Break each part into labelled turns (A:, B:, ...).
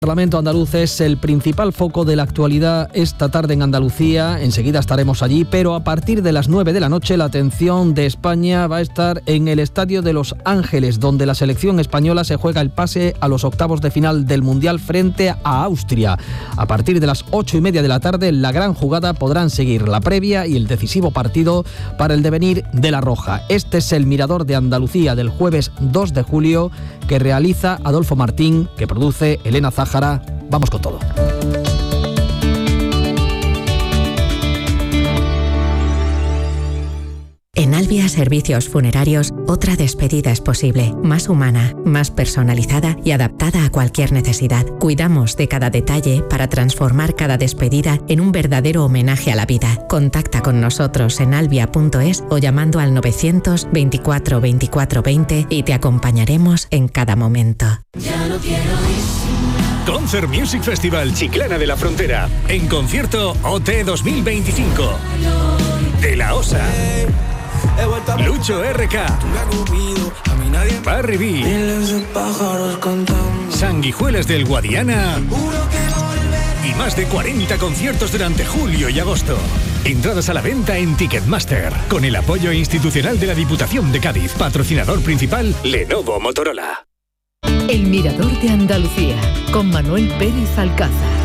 A: El Parlamento andaluz es el principal foco de la actualidad esta tarde en Andalucía. Enseguida estaremos allí, pero a partir de las 9 de la noche la atención de España va a estar en el Estadio de Los Ángeles, donde la selección española se juega el pase a los octavos de final del Mundial frente a Austria. A partir de las 8:30 de la tarde, la gran jugada, podrán seguir la previa y el decisivo partido para el devenir de la Roja. Este es el Mirador de Andalucía del jueves 2 de julio que realiza Adolfo Martín, que produce Elena Zájara. Vamos con todo.
B: En Albia Servicios Funerarios, otra despedida es posible, más humana, más personalizada y adaptada a cualquier necesidad. Cuidamos de cada detalle para transformar cada despedida en un verdadero homenaje a la vida. Contacta con nosotros en albia.es o llamando al 924 24 20 y te acompañaremos en cada momento.
C: Ya no quiero ir.
D: Concert Music Festival Chiclana de la Frontera. En concierto OT 2025. De la Osa. Lucho RK. Barry B. Sanguijuelas del Guadiana. Y más de 40 conciertos durante julio y agosto. Entradas a la venta en Ticketmaster. Con el apoyo institucional de la Diputación de Cádiz. Patrocinador principal Lenovo Motorola.
E: El Mirador de Andalucía, con Manuel Pérez Alcázar.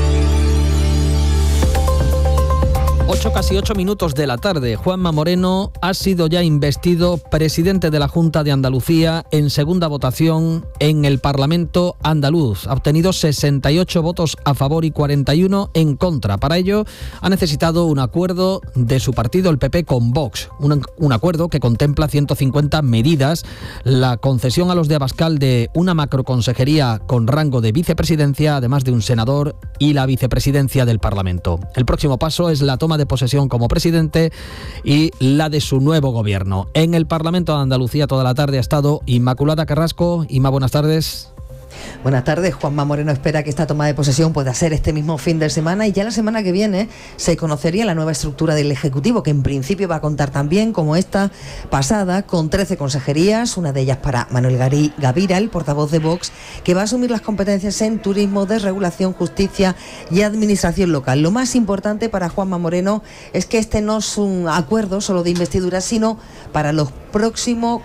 A: 8, casi 8 minutos de la tarde. Juanma Moreno ha sido ya investido presidente de la Junta de Andalucía en segunda votación en el Parlamento andaluz. Ha obtenido 68 votos a favor y 41 en contra. Para ello ha necesitado un acuerdo de su partido, el PP, con Vox. Un acuerdo que contempla 150 medidas, la concesión a los de Abascal de una macroconsejería con rango de vicepresidencia, además de un senador, y la vicepresidencia del Parlamento. El próximo paso es la toma de posesión como presidente y la de su nuevo gobierno. En el Parlamento de Andalucía toda la tarde ha estado Inmaculada Carrasco. Inma, buenas tardes.
F: Buenas tardes. Juanma Moreno espera que esta toma de posesión pueda ser este mismo fin de semana y ya la semana que viene se conocería la nueva estructura del Ejecutivo, que en principio va a contar también, como esta pasada, con 13 consejerías, una de ellas para Manuel Gavira, el portavoz de Vox, que va a asumir las competencias en turismo, desregulación, justicia y administración local. Lo más importante para Juanma Moreno es que este no es un acuerdo solo de investidura, sino para los próximos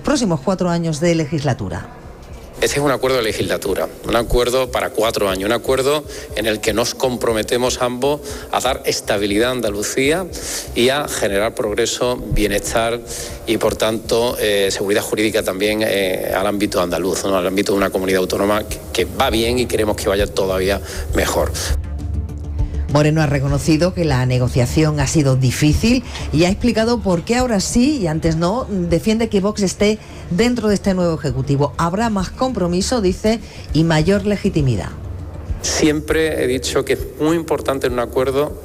F: 4 años de legislatura.
G: Este es un acuerdo de legislatura, un acuerdo para 4 años, un acuerdo en el que nos comprometemos ambos a dar estabilidad a Andalucía y a generar progreso, bienestar y, por tanto, seguridad jurídica también al ámbito andaluz, ¿no? Al ámbito de una comunidad autónoma que va bien y queremos que vaya todavía mejor.
F: Moreno ha reconocido que la negociación ha sido difícil y ha explicado por qué ahora sí y antes no. Defiende que Vox esté dentro de este nuevo Ejecutivo. Habrá más compromiso, dice, y mayor legitimidad.
G: Siempre he dicho que es muy importante en un acuerdo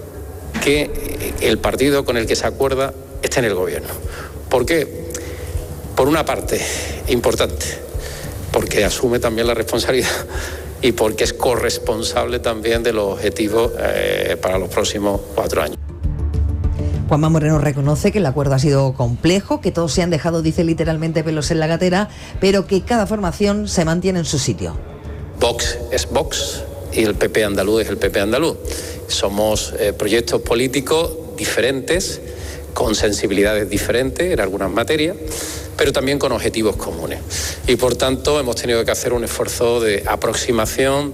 G: que el partido con el que se acuerda esté en el gobierno. ¿Por qué? Por una parte, importante, porque asume también la responsabilidad y porque es corresponsable también de los objetivos para los próximos 4 años.
F: Juanma Moreno reconoce que el acuerdo ha sido complejo, que todos se han dejado, dice literalmente, pelos en la gatera, pero que cada formación se mantiene en su sitio.
G: Vox es Vox y el PP andaluz es el PP andaluz. Somos proyectos políticos diferentes, con sensibilidades diferentes en algunas materias, pero también con objetivos comunes. Y por tanto hemos tenido que hacer un esfuerzo de aproximación,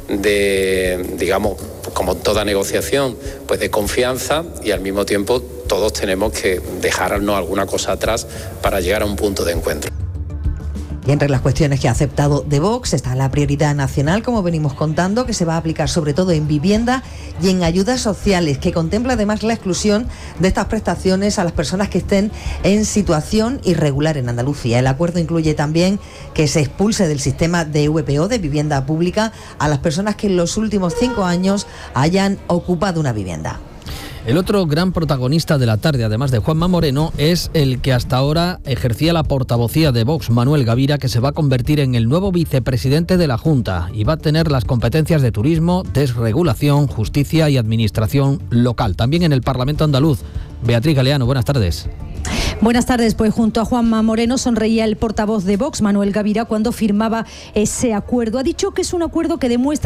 G: de, digamos, como toda negociación, pues de confianza, y al mismo tiempo todos tenemos que dejarnos alguna cosa atrás para llegar a un punto de encuentro.
F: Y entre las cuestiones que ha aceptado de Vox está la prioridad nacional, como venimos contando, que se va a aplicar sobre todo en vivienda y en ayudas sociales, que contempla además la exclusión de estas prestaciones a las personas que estén en situación irregular en Andalucía. El acuerdo incluye también que se expulse del sistema de VPO, de vivienda pública, a las personas que en los últimos 5 años hayan ocupado una vivienda.
A: El otro gran protagonista de la tarde, además de Juanma Moreno, es el que hasta ahora ejercía la portavocía de Vox, Manuel Gavira, que se va a convertir en el nuevo vicepresidente de la Junta y va a tener las competencias de turismo, desregulación, justicia y administración local. También en el Parlamento andaluz. Beatriz Galeano, buenas tardes.
H: Buenas tardes. Pues junto a Juanma Moreno sonreía el portavoz de Vox, Manuel Gavira, cuando firmaba ese acuerdo. Ha dicho que es un acuerdo que demuestra